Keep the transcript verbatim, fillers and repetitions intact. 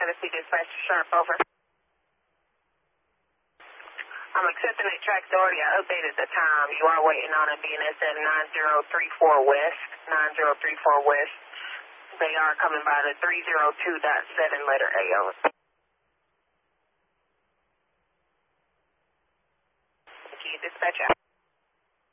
Genesee Dispatch to Sharp, over. I'm accepting a track authority. I updated the time. You are waiting on a B N S F nine zero three four West, nine zero three four West. They are coming by the three zero two point seven letter A, over. Thank you, dispatch out.